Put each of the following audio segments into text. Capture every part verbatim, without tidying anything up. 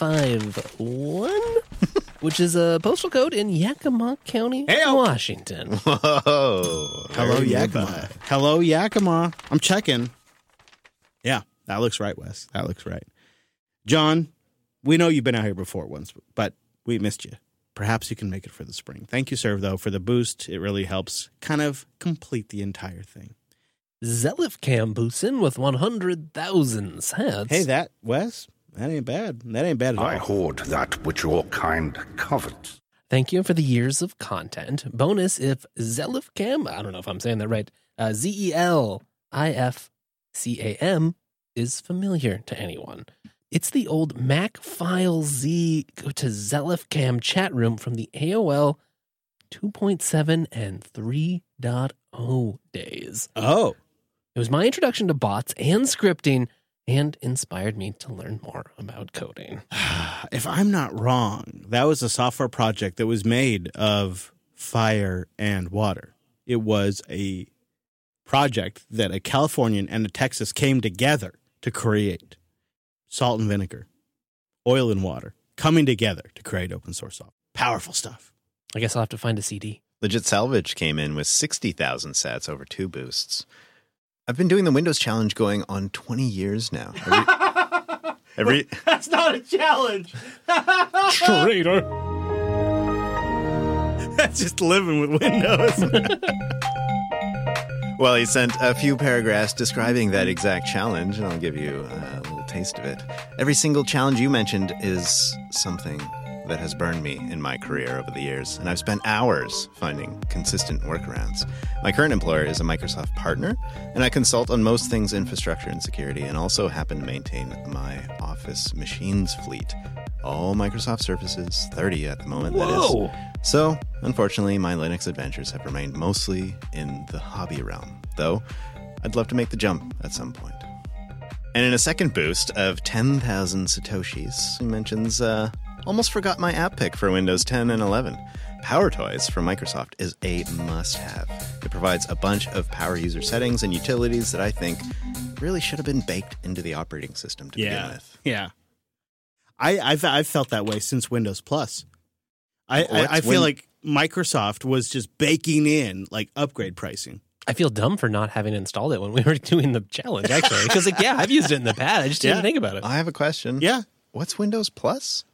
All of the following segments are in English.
five one, which is a postal code in Yakima County, Hey-o. Washington. Whoa. Hello, Very Yakima. nearby. Hello, Yakima. I'm checking. Yeah, that looks right, Wes. That looks right. John, we know you've been out here before once, but we missed you. Perhaps you can make it for the spring. Thank you, sir, though, for the boost. It really helps kind of complete the entire thing. Zelifcam Boosin with one hundred thousand sats. Hey, that, Wes, that ain't bad. That ain't bad at all. I hoard that which your kind covet. Thank you for the years of content. Bonus if Zelifcam, I don't know if I'm saying that right, uh, Z E L I F C A M is familiar to anyone. It's the old Mac File Z go to Zelifcam chat room from the A O L two point seven and three point oh days. Oh. It was my introduction to bots and scripting and inspired me to learn more about coding. If I'm not wrong, that was a software project that was made of fire and water. It was a project that a Californian and a Texas came together to create. Salt and vinegar, oil and water, coming together to create open source software. Powerful stuff. I guess I'll have to find a C D. Legit Salvage came in with sixty thousand sats over two boosts. I've been doing the Windows Challenge going on twenty years now. Every, every That's not a challenge. Traitor. That's just living with Windows. Well, he sent a few paragraphs describing that exact challenge, and I'll give you a little taste of it. Every single challenge you mentioned is something that has burned me in my career over the years, and I've spent hours finding consistent workarounds. My current employer is a Microsoft partner, and I consult on most things infrastructure and security, and also happen to maintain my Office machines fleet. All Microsoft Surfaces, thirty at the moment, Whoa. that is. So, unfortunately, my Linux adventures have remained mostly in the hobby realm, though I'd love to make the jump at some point. And in a second boost of ten thousand Satoshis, he mentions, uh, almost forgot my app pick for Windows ten and eleven. PowerToys from Microsoft is a must-have. It provides a bunch of power user settings and utilities that I think really should have been baked into the operating system to begin with. Yeah. I, I've, I've felt that way since Windows Plus. I, I, What's I feel Win- like Microsoft was just baking in like upgrade pricing. I feel dumb for not having installed it when we were doing the challenge, actually. Because, like, yeah, I've used it in the past. I just didn't Yeah. think about it. I have a question. Yeah. What's Windows Plus?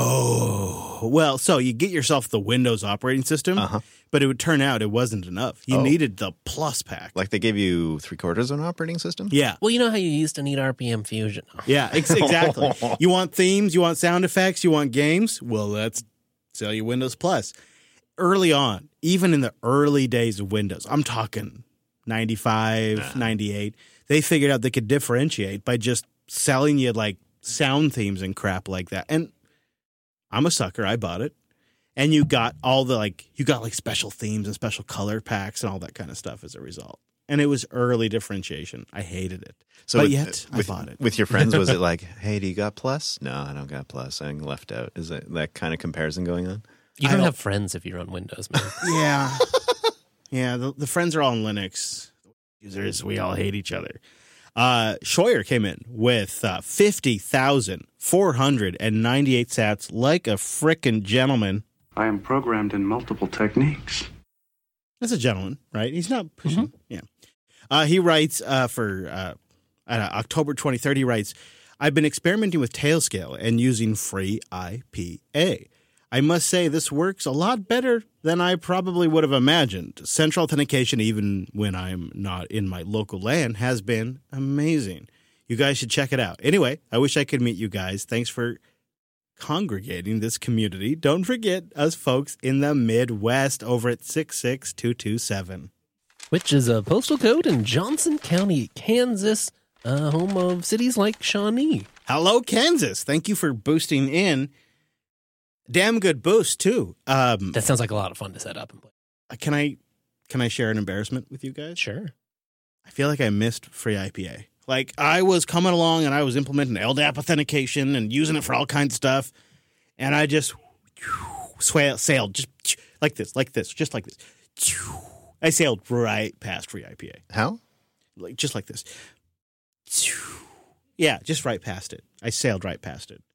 Oh, well, so you get yourself the Windows operating system, Uh-huh. but it would turn out it wasn't enough. You Oh. needed the Plus pack. Like they gave you three quarters of an operating system? Yeah. Well, you know how you used to need R P M Fusion. Yeah, ex- exactly. You want themes, you want sound effects, you want games? Well, let's sell you Windows Plus. Early on, even in the early days of Windows, I'm talking ninety-five, ninety-eight, they figured out they could differentiate by just selling you like sound themes and crap like that. And I'm a sucker. I bought it. And you got all the like, you got like special themes and special color packs and all that kind of stuff as a result. And it was early differentiation. I hated it. So but with, yet, with, I bought it. With your friends, was it like, hey, do you got Plus? No, I don't got Plus. I'm left out. Is that that kind of comparison going on? You I don't don't- have friends if you run Windows, man. Yeah. Yeah, the, the friends are all on Linux. Users, we all hate each other. Uh, Scheuer came in with uh, fifty thousand four hundred ninety-eight sats like a frickin' gentleman. I am programmed in multiple techniques. That's a gentleman, right? He's not pushing. Yeah. Uh, he writes uh, for uh, uh, October twenty-third, he writes, I've been experimenting with Tailscale and using free I P A. I must say this works a lot better than I probably would have imagined. Central authentication, even when I'm not in my local LAN, has been amazing. You guys should check it out. Anyway, I wish I could meet you guys. Thanks for congregating this community. Don't forget us folks in the Midwest over at six six two two seven. Which is a postal code in Johnson County, Kansas, uh, home of cities like Shawnee. Hello, Kansas. Thank you for boosting in. Damn good boost, too. Um, That sounds like a lot of fun to set up and play. can I can I share an embarrassment with you guys? Sure. I feel like I missed free I P A. Like, I was coming along and I was implementing L D A P authentication and using it for all kinds of stuff. And I just sway, sailed just like this, like this, just like this. I sailed right past free I P A. How? Like, just like this. Yeah, just right past it. I sailed right past it.